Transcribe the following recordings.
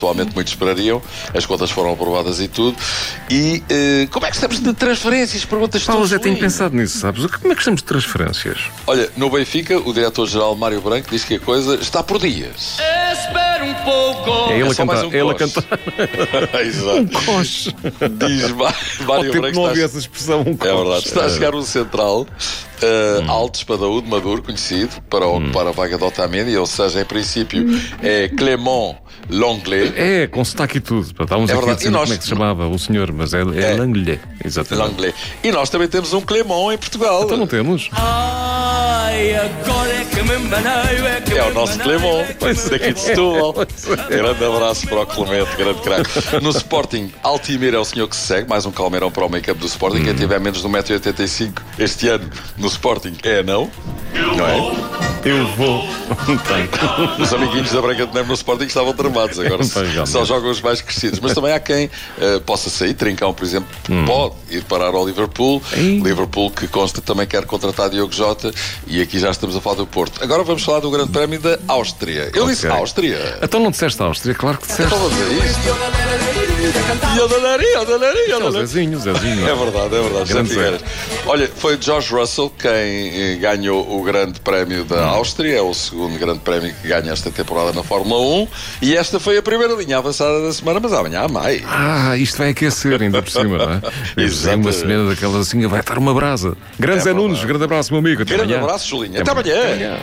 Atualmente muitos esperariam, as contas foram aprovadas e tudo. E como é que estamos de transferências? Perguntas Paulo, já tenho Luís. pensado nisso, sabes? Como é que estamos de transferências? Olha, no Benfica, o diretor-geral Mário Branco diz que a coisa está por dias. Espera um pouco. É ele a só mais cantar. um Ele a coche. cantar. Exato. Coche. Diz Ao Mário tempo Branco. não havia Está... essa expressão, um coche. É verdade. Está a chegar um central alto, espadaúdo, maduro, conhecido, para ocupar a vaga de Otamendi, ou seja, em princípio é Clément Lenglet. É, com sotaque e tudo. Estávamos É aqui a verdade. dizer E nós- como é que se chamava o senhor, mas é Lenglet. Exatamente. Lenglet. E nós também temos um Clément em Portugal. Então não temos. Ai, agora é que me embanei. É o nosso Clément, daqui de Setúbal. Grande abraço para o Clemente, grande craque. No Sporting, Altimir é o senhor que se segue, mais um calmeirão para o make-up do Sporting. Quem tiver menos de 1,85m este ano no Sporting é anão, não é? Eu vou. Não tenho. Os amiguinhos da Branca de Neve no Sporting estavam tramados, agora só jogam os mais crescidos. Mas também há quem possa sair. Trincão, por exemplo, pode ir parar ao Liverpool. Ei. Liverpool que consta também quer contratar Diogo Jota. E aqui já estamos a falar do Porto. Agora vamos falar do Grande Prémio da Áustria. Eu disse Ok. Áustria. Então não disseste Áustria? Claro que disseste. Então vamos a isto. E a Dalaria. É o Zezinho. É verdade, José Grande Figueiras. Olha, foi George Russell quem ganhou o Grande Prémio da Áustria. É o segundo Grande Prémio que ganha esta temporada na Fórmula 1. E esta foi a primeira linha avançada da semana, mas amanhã há mais. Isto vai aquecer ainda por cima, não é? É Exato. uma semana daquelas assim, vai estar uma brasa. Grande Zé Nunes, grande abraço, meu amigo. Até Grande amanhã. abraço, Julinha. Até amanhã.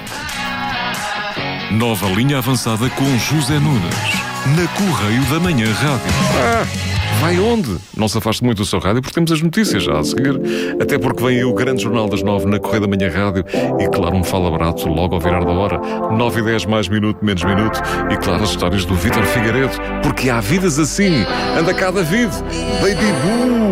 Nova linha avançada com José Nunes. Na Correio da Manhã Rádio. Vai onde? Não se afaste muito do seu rádio porque temos as notícias já a seguir. Até porque vem aí o grande Jornal das 9 na Correio da Manhã Rádio. E claro, um fala barato logo ao virar da hora. 9:10 mais minuto, menos minuto. E claro, as histórias do Vítor Figueiredo. Porque há vidas assim. Anda cá, David. Baby Boo.